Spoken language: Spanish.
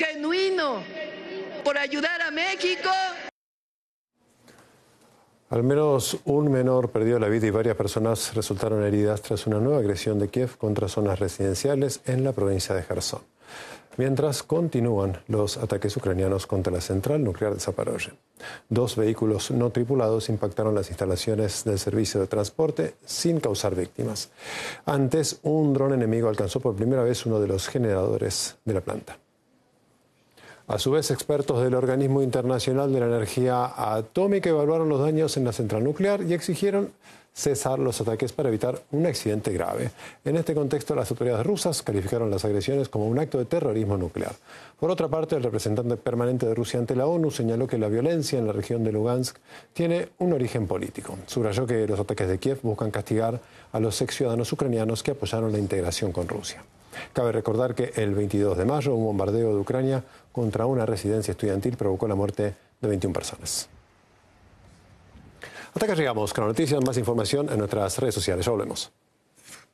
genuino por ayudar a México. Al menos un menor perdió la vida y varias personas resultaron heridas tras una nueva agresión de Kiev contra zonas residenciales en la provincia de Jersón. Mientras continúan los ataques ucranianos contra la central nuclear de Zaporozhye. 2 vehículos no tripulados impactaron las instalaciones del servicio de transporte sin causar víctimas. Antes, un dron enemigo alcanzó por primera vez uno de los generadores de la planta. A su vez, expertos del Organismo Internacional de la Energía Atómica evaluaron los daños en la central nuclear y exigieron cesar los ataques para evitar un accidente grave. En este contexto, las autoridades rusas calificaron las agresiones como un acto de terrorismo nuclear. Por otra parte, el representante permanente de Rusia ante la ONU señaló que la violencia en la región de Lugansk tiene un origen político. Subrayó que los ataques de Kiev buscan castigar a los exciudadanos ucranianos que apoyaron la integración con Rusia. Cabe recordar que el 22 de mayo un bombardeo de Ucrania contra una residencia estudiantil provocó la muerte de 21 personas. Hasta acá llegamos con las noticias. Más información en nuestras redes sociales. Ya volvemos.